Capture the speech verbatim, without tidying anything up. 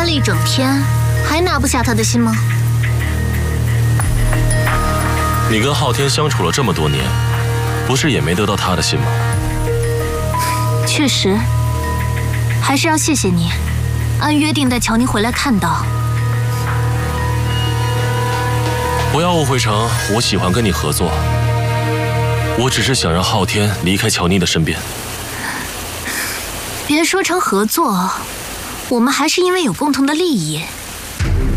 了一整天，还拿不下他的心吗？ 你跟昊天相处了这么多年，不是也没得到他的心吗？ 确实，还是要谢谢你，按约定带乔宁回来看到。 不要误会成我喜欢跟你合作，我只是想让昊天离开乔宁的身边。 别说成合作，我们还是因为有共同的利益。